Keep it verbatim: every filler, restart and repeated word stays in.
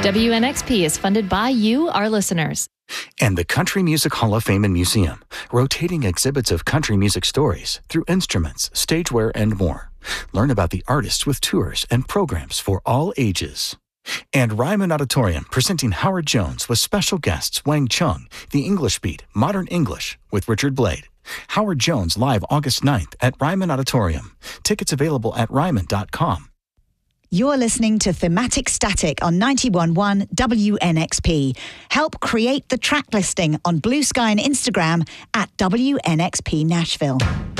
W N X P is funded by you, our listeners. And the Country Music Hall of Fame and Museum, rotating exhibits of country music stories through instruments, stageware, and more. Learn about the artists with tours and programs for all ages. And Ryman Auditorium presenting Howard Jones with special guests Wang Chung, The English Beat, Modern English with Richard Blade. Howard Jones live August ninth at Ryman Auditorium. Tickets available at ryman dot com. You're listening to Thematic Static on ninety-one point one W N X P. Help create the track listing on Blue Sky and Instagram at W N X P Nashville.